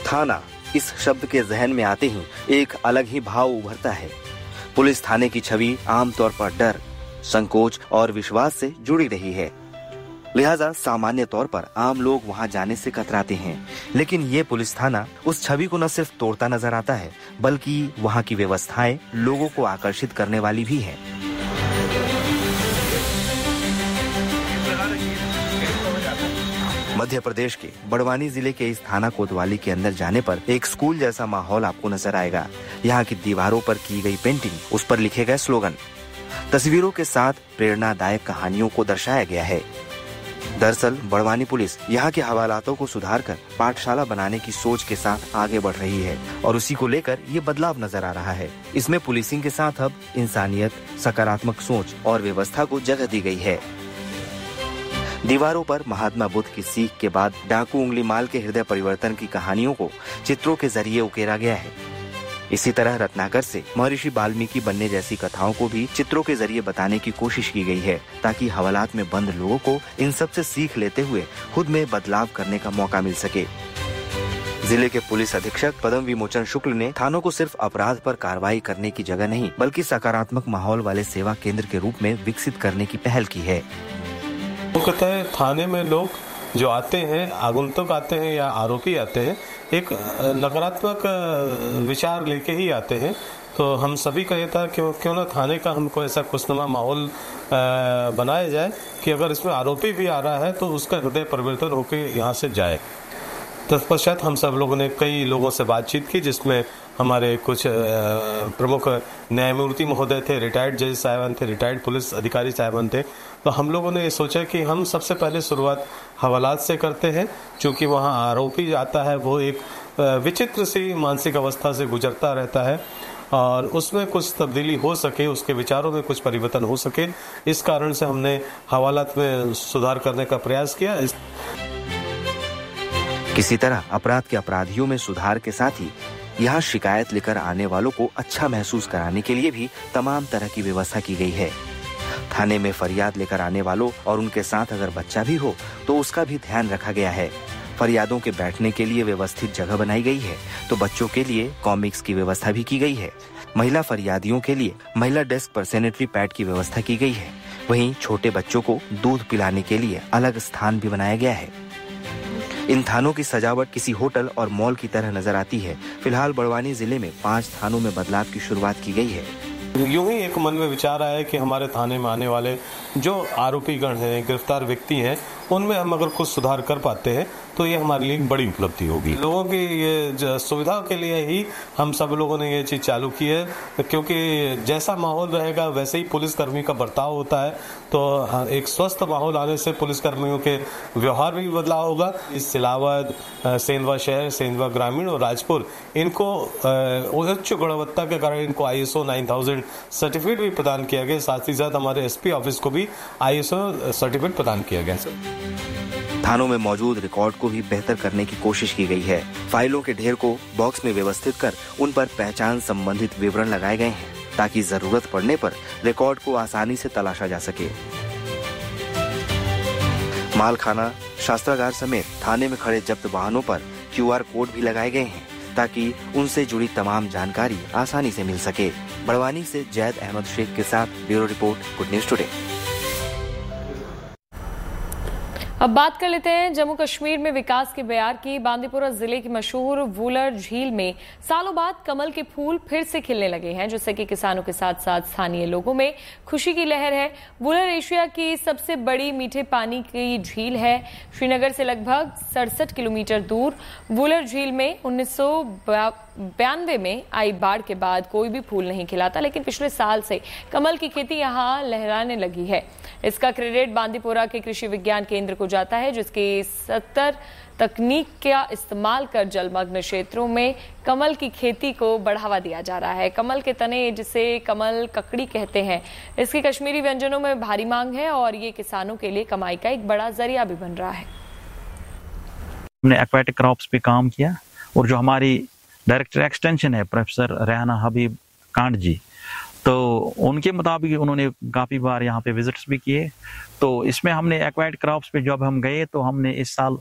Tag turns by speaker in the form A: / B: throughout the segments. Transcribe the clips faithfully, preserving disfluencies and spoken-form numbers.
A: थाना इस शब्द के जहन में आते ही एक अलग ही भाव उभरता है। पुलिस थाने की छवि आमतौर पर डर, संकोच और विश्वास से जुड़ी रही है। लिहाजा सामान्य तौर पर आम लोग वहां जाने से कतराते हैं, लेकिन ये पुलिस थाना उस छवि को न सिर्फ तोड़ता नजर आता है, बल्कि वहां की व्यवस्थाएं लोगों को आकर्षित करने वाली भी हैं। मध्य प्रदेश के बड़वानी जिले के इस थाना कोतवाली के अंदर जाने पर एक स्कूल जैसा माहौल आपको नजर आएगा। यहाँ की दीवारों पर की गई पेंटिंग, उस पर लिखे गए स्लोगन, तस्वीरों के साथ प्रेरणादायक कहानियों को दर्शाया गया है। दरअसल बड़वानी पुलिस यहाँ के हवालातों को सुधारकर पाठशाला बनाने की सोच के साथ आगे बढ़ रही है और उसी को लेकर ये बदलाव नजर आ रहा है। इसमें पुलिसिंग के साथ अब इंसानियत, सकारात्मक सोच और व्यवस्था को जगह दी गई है। दीवारों पर महात्मा बुद्ध की सीख के बाद डाकू उंगली माल के हृदय परिवर्तन की कहानियों को चित्रों के जरिए उकेरा गया है। इसी तरह रत्नाकर से महर्षि वाल्मीकि बनने जैसी कथाओं को भी चित्रों के जरिए बताने की कोशिश की गई है, ताकि हवालात में बंद लोगों को इन सब से सीख लेते हुए खुद में बदलाव करने का मौका मिल सके। जिले के पुलिस अधीक्षक पद्म विमोचन शुक्ल ने थानों को सिर्फ अपराध पर कार्रवाई करने की जगह नहीं, बल्कि सकारात्मक माहौल वाले सेवा केंद्र के रूप में विकसित करने की पहल की है।
B: मुख्यतः थाने में लोग जो आते हैं, आगंतुक आते हैं या आरोपी आते हैं, एक नकारात्मक विचार लेके ही आते हैं। तो हम सभी का ये था क्यों क्यों ना थाने का हमको ऐसा खुशनुमा माहौल बनाया जाए कि अगर इसमें आरोपी भी आ रहा है तो उसका हृदय परिवर्तन होकर यहाँ से जाए। तत्पश्चात हम सब लोगों ने कई लोगों से बातचीत की, जिसमें हमारे कुछ प्रमुख न्यायमूर्ति महोदय थे, रिटायर्ड जज साहिबान थे, रिटायर्ड पुलिस अधिकारी साहिबान थे। तो हम लोगों ने ये सोचा कि हम सबसे पहले शुरुआत हवालात से करते हैं, क्योंकि वहाँ आरोपी आता है वो एक विचित्र सी मानसिक अवस्था से गुजरता रहता है और उसमें कुछ तब्दीली हो सके, उसके विचारों में कुछ परिवर्तन हो सके। इस कारण से हमने हवालात में सुधार करने का प्रयास किया।
A: किसी तरह अपराध के अपराधियों में सुधार के साथ ही यहाँ शिकायत लेकर आने वालों को अच्छा महसूस कराने के लिए भी तमाम तरह की व्यवस्था की गई है। थाने में फरियाद लेकर आने वालों और उनके साथ अगर बच्चा भी हो तो उसका भी ध्यान रखा गया है। फरियादों के बैठने के लिए व्यवस्थित जगह बनाई गई है, तो बच्चों के लिए कॉमिक्स की व्यवस्था भी की गई है। महिला फरियादियों के लिए महिला डेस्क पर सैनिटरी पैड की व्यवस्था की गई है। वहीं छोटे बच्चों को दूध पिलाने के लिए अलग स्थान भी बनाया गया है। इन थानों की सजावट किसी होटल और मॉल की तरह नजर आती है। फिलहाल बड़वानी जिले में पांच थानों में बदलाव की शुरुआत की गई है।
B: यूं ही एक मन में विचार आया कि हमारे थाने में आने वाले जो आरोपी गण हैं, गिरफ्तार व्यक्ति हैं, उनमें हम अगर कुछ सुधार कर पाते हैं तो ये हमारे लिए एक बड़ी उपलब्धि होगी। लोगों की ये सुविधा के लिए ही हम सब लोगों ने ये चीज़ चालू की है, क्योंकि जैसा माहौल रहेगा वैसे ही पुलिसकर्मी का बर्ताव होता है। तो एक स्वस्थ माहौल आने से पुलिसकर्मियों के व्यवहार में भी बदलाव होगा। इस सिलावद, सेंधवा शहर, सेंधवा ग्रामीण और राजपुर, इनको उच्च गुणवत्ता के कारण इनको I S O nine thousand certificate भी प्रदान किया गया। साथ ही साथ हमारे एस पी ऑफिस को भी आई एस ओ सर्टिफिकेट प्रदान किया गया।
A: थानों में मौजूद रिकॉर्ड को भी बेहतर करने की कोशिश की गई है। फाइलों के ढेर को बॉक्स में व्यवस्थित कर उन पर पहचान संबंधित विवरण लगाए गए हैं, ताकि जरूरत पड़ने पर रिकॉर्ड को आसानी से तलाशा जा सके। मालखाना, शास्त्रागार समेत थाने में खड़े जब्त वाहनों पर क्यू आर कोड भी लगाए गए हैं, ताकि उनसे जुड़ी तमाम जानकारी आसानी से मिल सके। बड़वानी से जैद अहमद शेख के साथ bureau report, good news today.
C: अब बात कर लेते हैं जम्मू कश्मीर में विकास के बयार की। बांदीपुरा जिले की मशहूर वुलर झील में सालों बाद कमल के फूल फिर से खिलने लगे हैं, जिससे कि किसानों के साथ साथ स्थानीय लोगों में खुशी की लहर है। वुलर एशिया की सबसे बड़ी मीठे पानी की झील है। श्रीनगर से लगभग सड़सठ किलोमीटर दूर वुलर झील में उन्नीस सौ बयानवे में आई बाढ़ के बाद कोई भी फूल नहीं खिला था, लेकिन पिछले साल से कमल की खेती यहाँ लहराने लगी है। इसका क्रेडिट बांदीपुरा के कृषि विज्ञान केंद्र को जाता है, जिसकी सत्तर तकनीक का इस्तेमाल कर जलमग्न क्षेत्रों में कमल की खेती को बढ़ावा दिया जा रहा है। कमल के तने, जिसे कमल ककड़ी कहते हैं, इसकी कश्मीरी व्यंजनों में भारी मांग है और ये किसानों के लिए कमाई का एक बड़ा जरिया भी बन रहा है।
D: हमने एक्वाटिक क्रॉप्स पे काम किया और जो हमारी डायरेक्टर एक्सटेंशन है प्रोफेसर रेहाना हबीब कांड जी, तो उनके मुताबिक उन्होंने काफ़ी बार यहाँ पे विजिट्स भी किए। तो इसमें हमने एक्वाइड क्रॉप्स पे जब हम गए तो हमने इस साल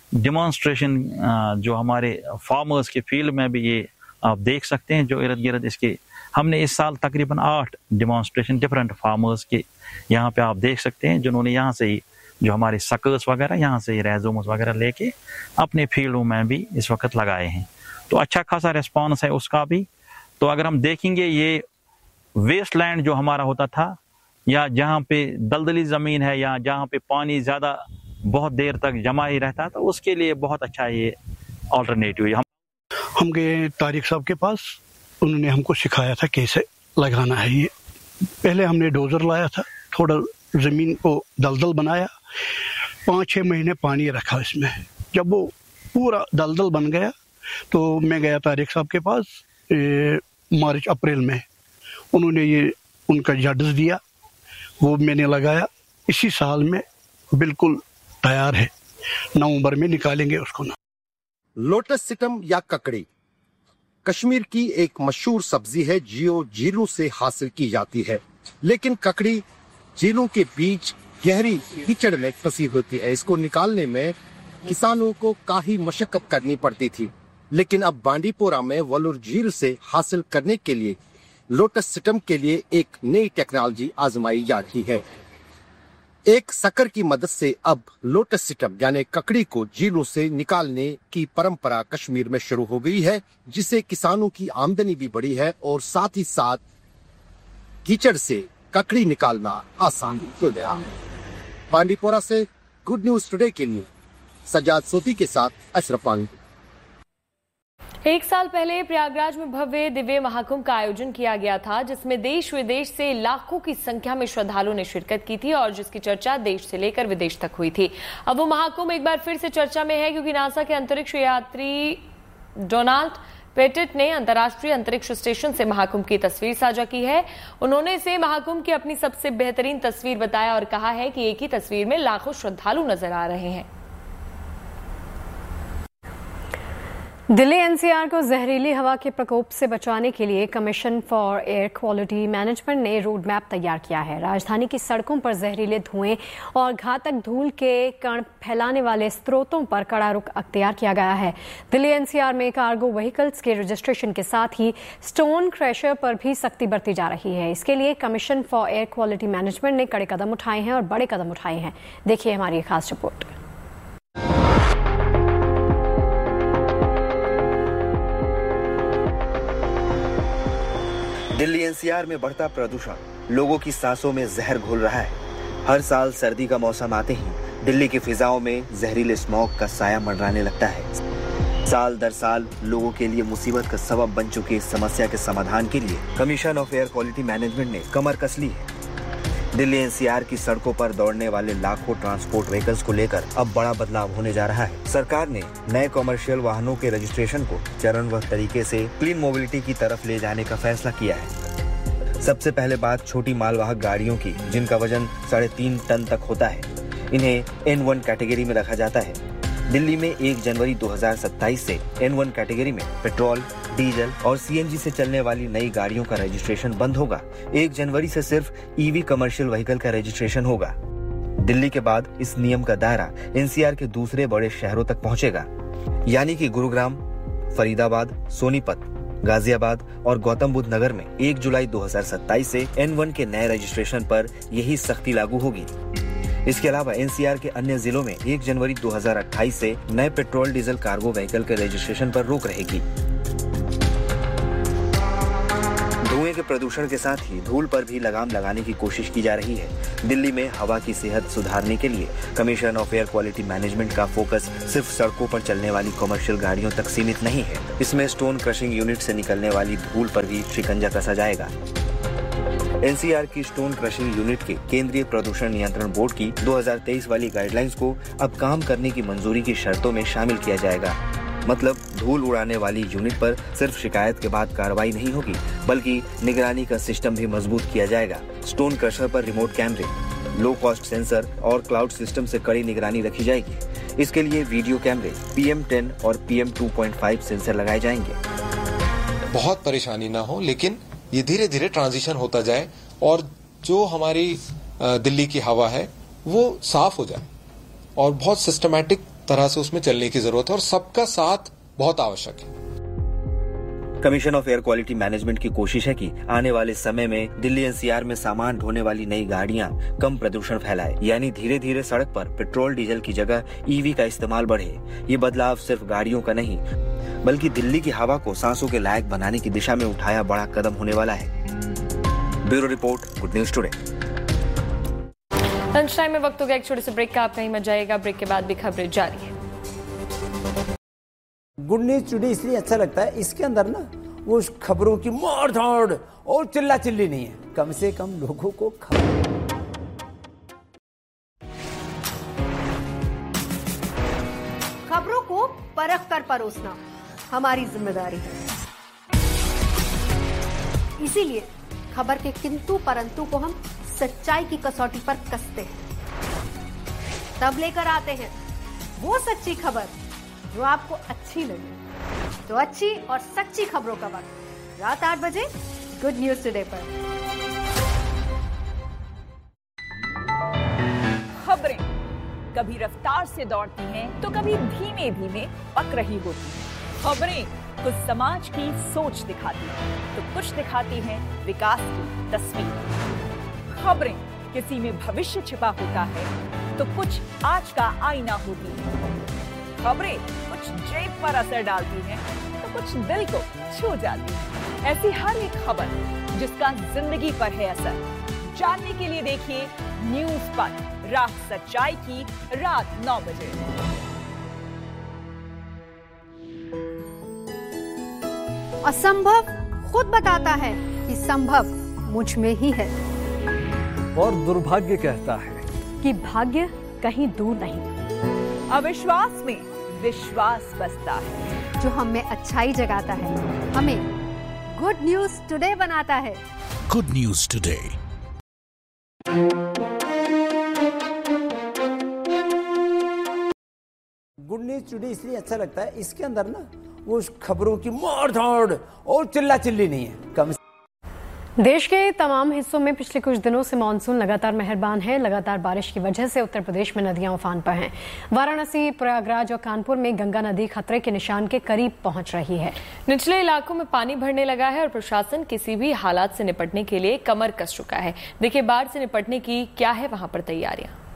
D: डिमॉन्स्ट्रेशन जो हमारे फार्मर्स के फील्ड में भी ये आप देख सकते हैं, जो इर्द गिर्द इसके हमने इस साल तकरीबन आठ डिमॉन्स्ट्रेशन डिफरेंट फार्मर्स के यहाँ पे आप देख सकते हैं, जिन्होंने यहाँ से ही जो हमारे सकर्स वगैरह यहाँ से ही रेजोमस वगैरह लेके अपने फील्डों में भी इस वक्त लगाए हैं। तो अच्छा खासा रिस्पॉन्स है उसका भी। तो अगर हम देखेंगे ये वेस्ट लैंड जो हमारा होता था, या जहाँ पे दलदली ज़मीन है, या जहाँ पे पानी ज़्यादा बहुत देर तक जमा ही रहता है, तो उसके लिए बहुत अच्छा ये ऑल्टरनेटिव है। हम
E: हम गए तारिक साहब के पास, उन्होंने हमको सिखाया था कैसे लगाना है ये। पहले हमने डोजर लाया था, थोड़ा ज़मीन को दलदल बनाया, पाँच छः महीने पानी रखा इसमें। जब वो पूरा दलदल बन गया तो मैं गया तारिक साहब के पास ए, मार्च अप्रैल में। उन्होंने ये उनका जड्स दिया, वो मैंने लगाया। इसी साल में बिल्कुल तैयार है, नवंबर में निकालेंगे उसको ना।
F: लोटस सिटम या ककड़ी कश्मीर की एक मशहूर सब्जी है जो झीलों से हासिल की जाती है, लेकिन ककड़ी झीलों के बीच गहरी कीचड़ में फंसी होती है। इसको निकालने में किसानों को काफी मशक्कत करनी पड़ती थी, लेकिन अब बांडीपोरा में वलूर झील से हासिल करने के लिए लोटस सिटम के लिए एक नई टेक्नोलॉजी आजमाई जाती है। एक सकर की मदद से अब लोटस सिटम यानी ककड़ी को झीलों से निकालने की परंपरा कश्मीर में शुरू हो गई है, जिससे किसानों की आमदनी भी बढ़ी है और साथ ही साथ कीचड़ से ककड़ी निकालना आसान हो गया है। बांडीपोरा से गुड न्यूज टुडे के लिए सजाद सोती के साथ अशरफ पानी।
C: एक साल पहले प्रयागराज में भव्य दिव्य महाकुंभ का आयोजन किया गया था, जिसमें देश विदेश से लाखों की संख्या में श्रद्धालुओं ने शिरकत की थी और जिसकी चर्चा देश से लेकर विदेश तक हुई थी। अब वो महाकुंभ एक बार फिर से चर्चा में है, क्योंकि नासा के अंतरिक्ष यात्री डोनाल्ड पेटिट ने अंतर्राष्ट्रीय अंतरिक्ष स्टेशन से महाकुंभ की तस्वीर साझा की है। उन्होंने इसे महाकुंभ की अपनी सबसे बेहतरीन तस्वीर बताया और कहा है कि एक ही तस्वीर में लाखों श्रद्धालु नजर आ रहे हैं।
G: दिल्ली एनसीआर को जहरीली हवा के प्रकोप से बचाने के लिए commission for air quality management ने रोड मैप तैयार किया है। राजधानी की सड़कों पर जहरीले धुएं और घातक धूल के कण फैलाने वाले स्रोतों पर कड़ा रुख अख्तियार किया गया है। दिल्ली एनसीआर में कार्गो व्हीकल्स के रजिस्ट्रेशन के साथ ही स्टोन क्रैशर पर भी सख्ती बरती जा रही है। इसके लिए commission for air quality management ने कड़े कदम उठाए हैं और बड़े कदम उठाए हैं। देखिए हमारी खास रिपोर्ट।
A: दिल्ली एनसीआर में बढ़ता प्रदूषण लोगों की सांसों में जहर घोल रहा है। हर साल सर्दी का मौसम आते ही दिल्ली की फिजाओं में जहरीले स्मॉग का साया मंडराने लगता है। साल दर साल लोगों के लिए मुसीबत का सबब बन चुकी इस समस्या के समाधान के लिए commission of air quality management ने कमर कस ली है। दिल्ली एनसीआर की सड़कों पर दौड़ने वाले लाखों ट्रांसपोर्ट व्हीकल्स को लेकर अब बड़ा बदलाव होने जा रहा है। सरकार ने नए कमर्शियल वाहनों के रजिस्ट्रेशन को चरणबद्ध तरीके से क्लीन मोबिलिटी की तरफ ले जाने का फैसला किया है। सबसे पहले बात छोटी मालवाहक गाड़ियों की, जिनका वजन साढ़े तीन टन तक होता है। इन्हें एन वन कैटेगरी में रखा जाता है। दिल्ली में एक जनवरी दो हज़ार सत्ताईस से एन वन कैटेगरी में पेट्रोल, डीजल और सीएनजी से चलने वाली नई गाड़ियों का रजिस्ट्रेशन बंद होगा। एक जनवरी से सिर्फ ईवी कमर्शियल व्हीकल का रजिस्ट्रेशन होगा। दिल्ली के बाद इस नियम का दायरा एनसीआर के दूसरे बड़े शहरों तक पहुंचेगा, यानी कि गुरुग्राम, फरीदाबाद, सोनीपत, गाजियाबाद और गौतम बुद्ध नगर में एक जुलाई दो हज़ार सत्ताईस से एन वन के नए रजिस्ट्रेशन पर यही सख्ती लागू होगी। इसके अलावा एनसीआर के अन्य जिलों में एक जनवरी दो हज़ार अट्ठाईस से नए पेट्रोल डीजल कार्गो व्हीकल के रजिस्ट्रेशन पर रोक रहेगी। धुएं के प्रदूषण के साथ ही धूल पर भी लगाम लगाने की कोशिश की जा रही है। दिल्ली में हवा की सेहत सुधारने के लिए commission of air quality management का फोकस सिर्फ सड़कों पर चलने वाली कमर्शियल गाड़ियों तक सीमित नहीं है। इसमें स्टोन क्रशिंग यूनिट से निकलने वाली धूल पर भी शिकंजा कसा जाएगा। एनसीआर की स्टोन क्रशिंग यूनिट के केंद्रीय प्रदूषण नियंत्रण बोर्ड की दो हज़ार तेईस वाली गाइडलाइंस को अब काम करने की मंजूरी की शर्तों में शामिल किया जाएगा। मतलब धूल उड़ाने वाली यूनिट पर सिर्फ शिकायत के बाद कार्रवाई नहीं होगी, बल्कि निगरानी का सिस्टम भी मजबूत किया जाएगा। स्टोन क्रशर पर रिमोट कैमरे, लो कॉस्ट सेंसर और क्लाउड सिस्टम से कड़ी निगरानी रखी जाएगी। इसके लिए वीडियो कैमरे, पी एम टेन और P M two point five sensor लगाए जाएंगे।
H: बहुत परेशानी ना हो, लेकिन ये धीरे धीरे ट्रांजिशन होता जाए और जो हमारी दिल्ली की हवा है वो साफ हो जाए और बहुत सिस्टमैटिक तरह से उसमें चलने की जरूरत है और सबका साथ बहुत आवश्यक है।
A: Commission of air quality management की कोशिश है कि आने वाले समय में दिल्ली एनसीआर में सामान ढोने वाली नई गाड़ियां कम प्रदूषण फैलाए, यानी धीरे धीरे सड़क पर पेट्रोल डीजल की जगह ईवी का इस्तेमाल बढ़े। ये बदलाव सिर्फ गाड़ियों का नहीं, बल्कि दिल्ली की हवा को सांसों के लायक बनाने की दिशा में उठाया बड़ा कदम होने वाला है। Bureau report, good news today.
C: Lunch time में वक्त हो गया एक छोटे से ब्रेक का, आप कहीं मत जाइएगा। ब्रेक के बाद भी खबरें जारी है।
I: गुड न्यूज टुडे इसलिए अच्छा लगता है, इसके अंदर ना वो खबरों की मार धाड़ और चिल्ला चिल्ली नहीं है, कम से कम लोगों को खबर।
J: खबरों को परख कर परोसना हमारी जिम्मेदारी है, इसीलिए खबर के किंतु परंतु को हम सच्चाई की कसौटी पर कसते हैं, तब लेकर आते हैं वो सच्ची खबर जो आपको अच्छी लगे। तो अच्छी और सच्ची खबरों का वक्त रात आठ बजे गुड न्यूज टुडे पर।
K: खबरें कभी रफ्तार से दौड़ती हैं तो कभी धीमे धीमे पक रही होती हैं। खबरें कुछ समाज की सोच दिखाती हैं तो कुछ दिखाती हैं विकास की तस्वीर। खबरें किसी में भविष्य छिपा होता है तो कुछ आज का आईना होती है। खबरें कुछ जेब पर असर डालती हैं तो कुछ दिल को छू जाती हैं। ऐसी हर एक खबर जिसका जिंदगी पर है असर, जानने के लिए देखिए न्यूज पर, रात सच्चाई की, रात नौ बजे।
J: असंभव खुद बताता है कि संभव मुझ में ही है,
I: और दुर्भाग्य कहता है
G: कि भाग्य कहीं दूर नहीं।
K: अविश्वास में विश्वास बसता है,
J: जो हमें अच्छाई जगाता है, हमें गुड न्यूज टुडे बनाता है।
L: Good news today.
I: Good news today इसलिए अच्छा लगता है, इसके अंदर ना वो खबरों की मार धाड़ और चिल्ला चिल्ली नहीं है, कम।
G: देश के तमाम हिस्सों में पिछले कुछ दिनों से मानसून लगातार मेहरबान है। लगातार बारिश की वजह से उत्तर प्रदेश में नदियां उफान पर हैं। वाराणसी, प्रयागराज और कानपुर में गंगा नदी खतरे के निशान के करीब पहुंच रही है।
C: निचले इलाकों में पानी भरने लगा है और प्रशासन किसी भी हालात से निपटने के लिए कमर कस चुका है। देखिए बाढ़ से निपटने की क्या है वहां पर तैयारियां।